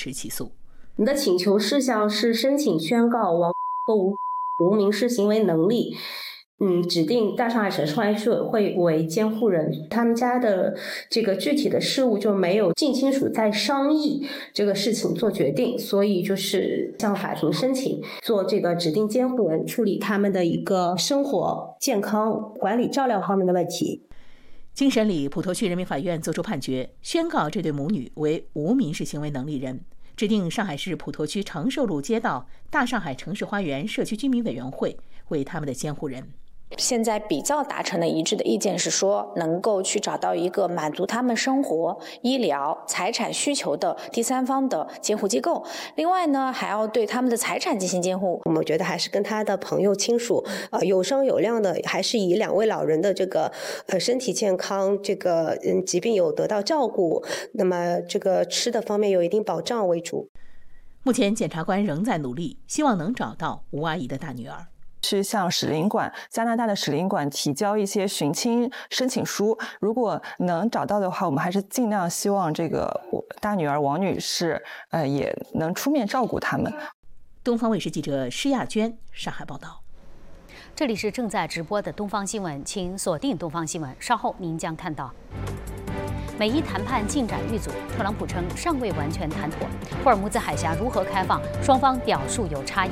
迟起诉。 你的请求事项是申请宣告王无民事行为能力，指定大上海城市花园居委会为监护人。他们家的这个具体的事务就没有近亲属在商议这个事情做决定，所以就是向法庭申请做这个指定监护人，处理他们的一个生活、健康、管理、照料方面的问题。 经审理，普陀区人民法院作出判决，宣告这对母女为无民事行为能力人，指定上海市普陀区长寿路街道大上海城市花园社区居民委员会为他们的监护人。 现在比较达成的一致的意见是说，能够去找到一个满足他们生活、医疗、财产需求的第三方的监护机构。另外呢，还要对他们的财产进行监护。 我们觉得还是跟他的朋友亲属，有商有量的，还是以2位老人的这个身体健康、这个疾病有得到照顾，那么这个吃的方面有一定保障为主。 目前检察官仍在努力，希望能找到吴阿姨的大女儿。 去向使领馆，加拿大的使领馆提交一些寻亲申请书，如果能找到的话，我们还是尽量希望这个大女儿王女士也能出面照顾他们。 东方卫视记者施亚娟上海报道。 这里是正在直播的东方新闻，请锁定东方新闻，稍后您将看到美伊谈判进展遇阻，特朗普称尚未完全谈妥，霍尔木兹海峡如何开放，双方表述有差异。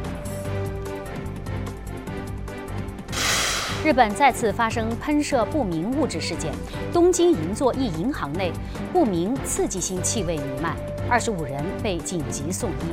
日本再次发生喷射不明物质事件，东京银座一银行内不明刺激性气味弥漫，25人被紧急送医。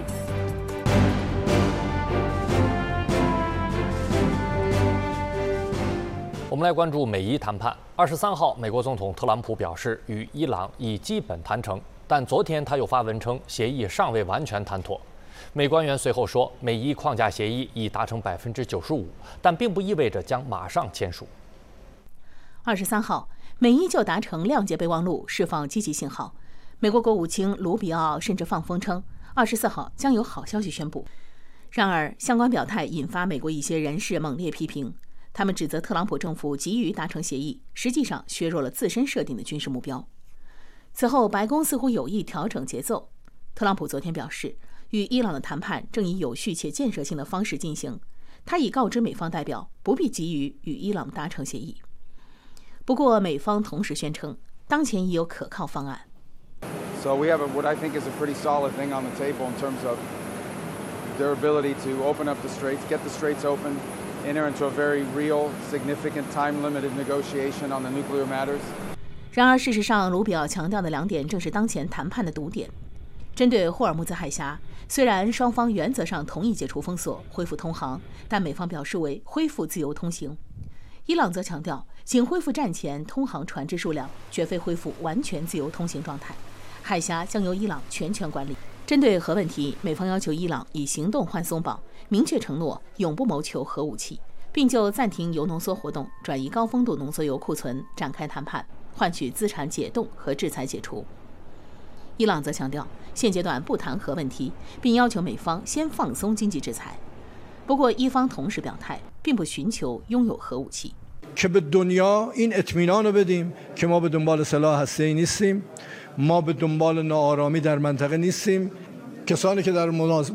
我们来关注美伊谈判。23号，美国总统特朗普表示与伊朗已基本谈成，但昨天他又发文称协议尚未完全谈妥。美官员随后说，美伊框架协议已达成95%，但并不意味着将马上签署。 23号，美伊就达成谅解备忘录，释放积极信号。美国国务卿卢比奥甚至放风称，24号将有好消息宣布。然而，相关表态引发美国一些人士猛烈批评，他们指责特朗普政府急于达成协议，实际上削弱了自身设定的军事目标。此后，白宫似乎有意调整节奏。特朗普昨天表示，与伊朗的谈判正以有序且建设性的方式进行，他已告知美方代表不必急于与伊朗达成协议。不过，美方同时宣称，当前已有可靠方案。 So we have what I think is a pretty solid thing on the table in terms of their ability to open up the straits, get the straits open, enter into a very real, significant, time-limited negotiation on the nuclear matters. 然而，事实上，卢比奥强调的2点正是当前谈判的堵点。针对霍尔木兹海峡，虽然双方原则上同意解除封锁、恢复通航，但美方表示为恢复自由通行。伊朗则强调，仅恢复战前通航船只数量，绝非恢复完全自由通行状态。海峡将由伊朗全权管理。针对核问题，美方要求伊朗以行动换松绑，明确承诺永不谋求核武器，并就暂停铀浓缩活动、转移高丰度浓缩铀库存展开谈判，换取资产解冻和制裁解除。伊朗则强调，现阶段不谈核问题，并要求美方先放松经济制裁。不过，伊方同时表态，并不寻求拥有核武器。 که به دنیا این اطمینان رو بدیم که ما به دنبال سلاح هسته‌ای نیستیم، ما به دنبال ناآرامی در منطقه نیستیم. کسانی که در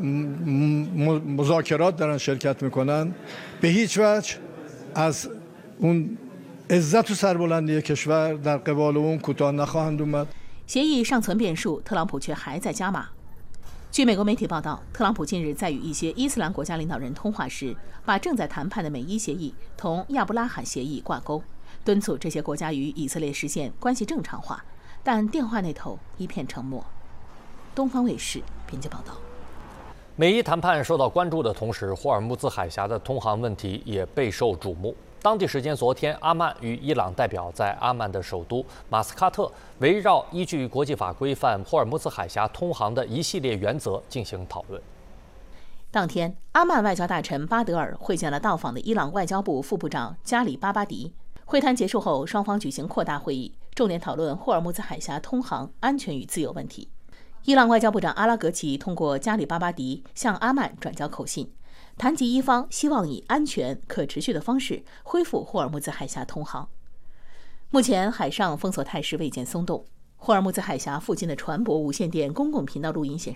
مذاکرات دارن شرکت میکنن به هیچ وجه از اون عزت و سربلندی کشور در قبال اون کوتاه نخواهند اومد. 协议尚存变数，特朗普却还在加码。据美国媒体报道，特朗普近日在与一些伊斯兰国家领导人通话时，把正在谈判的美伊协议同亚布拉罕协议挂钩，敦促这些国家与以色列实现关系正常化，但电话那头一片沉默。东方卫视编辑报道。 美伊谈判受到关注的同时，霍尔木兹海峡的通航问题也备受瞩目。当地时间昨天，阿曼与伊朗代表在阿曼的首都马斯喀特，围绕依据国际法规范霍尔木兹海峡通航的一系列原则进行讨论。 当天，阿曼外交大臣巴德尔会见了到访的伊朗外交部副部长加里巴巴迪。会谈结束后，双方举行扩大会议，重点讨论霍尔木兹海峡通航安全与自由问题。伊朗外交部长阿拉格齐通过加里巴巴迪向阿曼转交口信，谈及伊方希望以安全、可持续的方式恢复霍尔木兹海峡通航。目前海上封锁态势未见松动。霍尔木兹海峡附近的船舶无线电公共频道录音显示，